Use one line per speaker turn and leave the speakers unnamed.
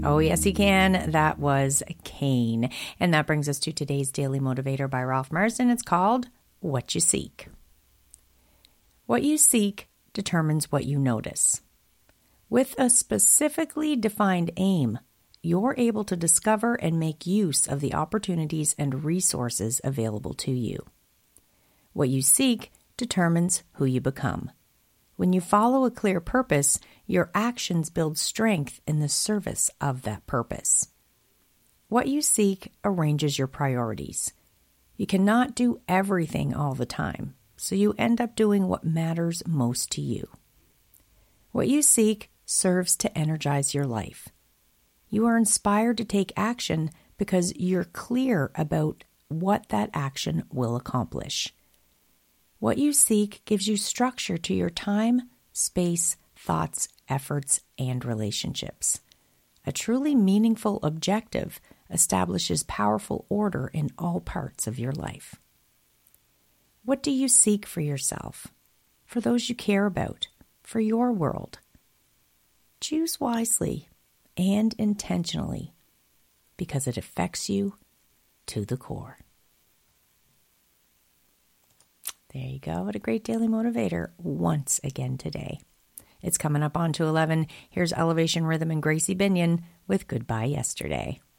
Oh, yes, he can. That was Cain. And that brings us to today's Daily Motivator by Ralph Marston. It's called What You Seek. What you seek determines what you notice. With a specifically defined aim, you're able to discover and make use of the opportunities and resources available to you. What you seek determines who you become. When you follow a clear purpose, your actions build strength in the service of that purpose. What you seek arranges your priorities. You cannot do everything all the time, so you end up doing what matters most to you. What you seek serves to energize your life. You are inspired to take action because you're clear about what that action will accomplish. What you seek gives you structure to your time, space, thoughts, efforts, and relationships. A truly meaningful objective establishes powerful order in all parts of your life. What do you seek for yourself, for those you care about, for your world? Choose wisely and intentionally because it affects you to the core. There you go. What a great daily motivator once again today. It's coming up on to 11. Here's Elevation Rhythm and Gracie Binion with Goodbye Yesterday.